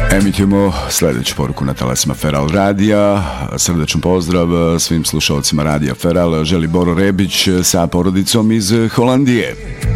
Emitujemo sljedeću poruku na talasima Feral radija. Srdačan pozdrav svim slušalcima radija Feral. Želi Boro Rebić sa porodicom iz Holandije.